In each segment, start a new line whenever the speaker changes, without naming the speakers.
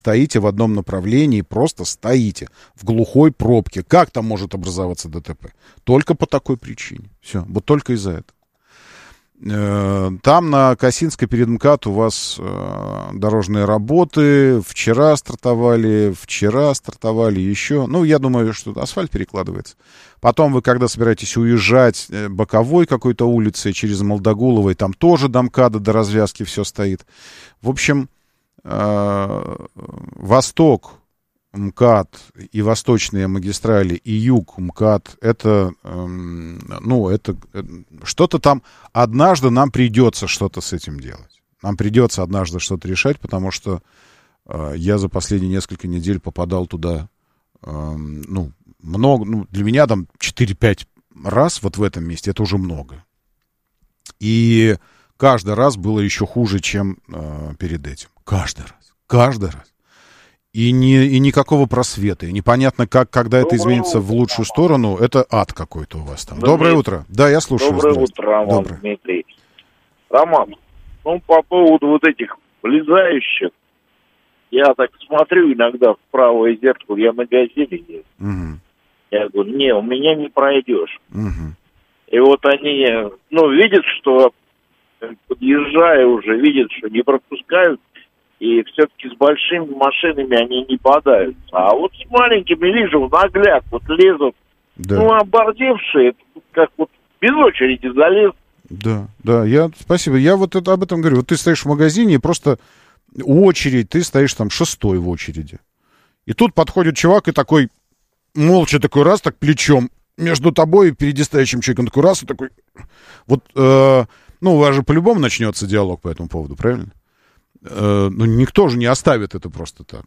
стоите в одном направлении, просто стоите в глухой пробке. Как там может образоваться ДТП? Только по такой причине. Все, вот только из-за этого. Там на Косинской перед МКАД у вас дорожные работы. Вчера стартовали еще. Ну, я думаю, что асфальт перекладывается. Потом вы, когда собираетесь уезжать боковой какой-то улицей через Молдогуловой, там тоже до МКАДа, до развязки все стоит. В общем, восток МКАД и восточные магистрали, и юг МКАД, это что-то там, однажды нам придется что-то с этим делать. Нам придется однажды что-то решать, потому что я за последние несколько недель попадал туда, много, для меня там 4-5 раз вот в этом месте, это уже много. И каждый раз было еще хуже, чем перед этим. Каждый раз. И никакого просвета. И непонятно, когда это изменится в лучшую сторону. Это ад какой-то у вас там. Доброе утро. Да, я слушаю.
Доброе утро, Роман Дмитрий. Роман, по поводу вот этих влезающих, я так смотрю иногда в правое зеркало, я на газели еду.
Угу.
Я говорю, не, у меня не пройдешь.
Угу.
И вот они, видят, что, подъезжая уже, видят, что не пропускают, и все-таки с большими машинами они не бодаются. А вот с маленькими, вижу, нагляд, вот лезут,
да.
Обордевшие, как вот без очереди залез.
Да, спасибо. Я вот об этом говорю. Вот ты стоишь в магазине, и просто очередь, ты стоишь там 6-й в очереди. И тут подходит чувак и такой, молча такой раз, так плечом между тобой и впереди стоящим человеком, такой раз и такой... Вот, у вас же по-любому начнется диалог по этому поводу, правильно? Никто же не оставит это просто так.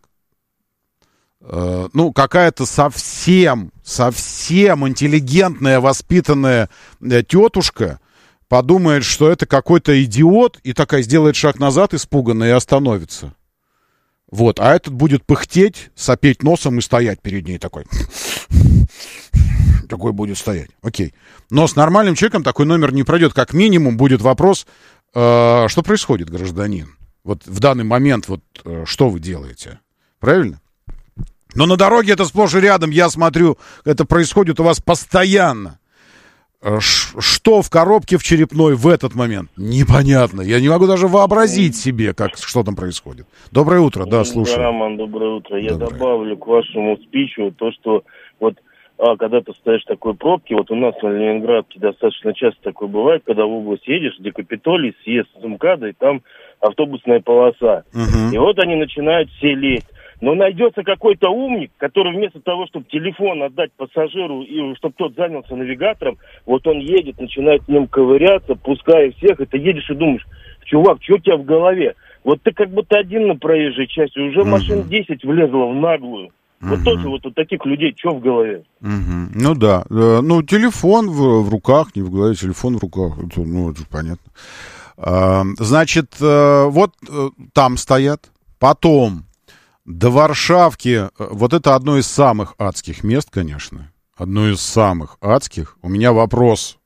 Какая-то совсем интеллигентная, воспитанная тетушка подумает, что это какой-то идиот, и такая сделает шаг назад испуганно и остановится. Вот, а этот будет пыхтеть, сопеть носом и стоять перед ней такой. Такой будет стоять. Окей. Но с нормальным человеком такой номер не пройдет. Как минимум будет вопрос, что происходит, гражданин? Вот в данный момент, что вы делаете? Правильно? Но на дороге это сплошь и рядом, я смотрю, это происходит у вас постоянно. Что в коробке в черепной в этот момент? Непонятно. Я не могу даже вообразить себе, что там происходит. Доброе утро, да, слушаю.
Роман, доброе утро. Я добавлю к вашему спичу то, что когда ты стоишь в такой пробке, вот у нас в Ленинградке достаточно часто такое бывает, когда в область едешь, где Капитолий, съезд с МКАДа, и там автобусная полоса.
Угу.
И вот они начинают все лезть. Но найдется какой-то умник, который вместо того, чтобы телефон отдать пассажиру и чтобы тот занялся навигатором, вот он едет, начинает в нем ковыряться, пуская всех, и ты едешь и думаешь, чувак, что у тебя в голове? Вот ты как будто один на проезжей части, уже машин 10 влезло в наглую. Вот тоже вот у таких людей что в голове?
Ну да. Телефон в руках, не в голове, телефон в руках. Это же понятно. Значит, вот там стоят. Потом до Варшавки, вот это одно из самых адских мест, конечно. Одно из самых адских. У меня вопрос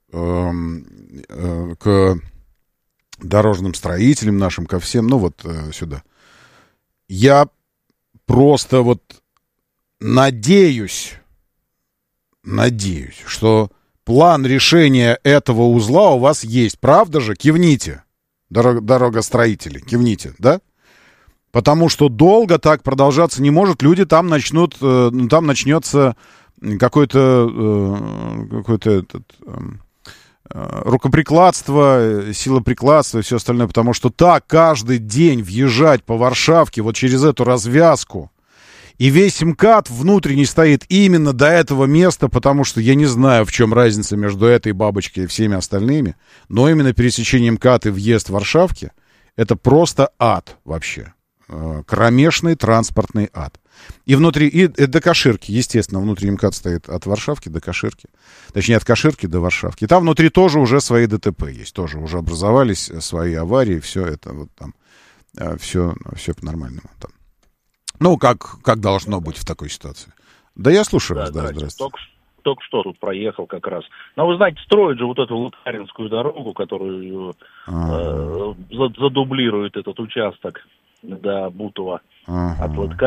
к дорожным строителям нашим, ко всем, сюда. Я просто надеюсь, что план решения этого узла у вас есть. Правда же? Кивните, дорогостроители, кивните, да? Потому что долго так продолжаться не может. Люди там начнется какое-то рукоприкладство, силоприкладство и все остальное. Потому что так каждый день въезжать по Варшавке вот через эту развязку, и весь МКАД внутренний стоит именно до этого места, потому что я не знаю, в чем разница между этой бабочкой и всеми остальными, но именно пересечение МКАД и въезд в Варшавке — это просто ад вообще. Кромешный транспортный ад. И внутри, и до Каширки, естественно, внутри МКАД стоит от Варшавки до Каширки. Точнее, от Каширки до Варшавки. И там внутри тоже уже свои ДТП есть. Тоже уже образовались свои аварии. Все это там, все по-нормальному там. Как должно быть в такой ситуации? Да, я слушаю вас, да, здравствуйте.
Только что тут проехал как раз. Но вы знаете, строят же вот эту Лутаринскую дорогу, которую задублирует этот участок до Бутова.
Ага.
От лотка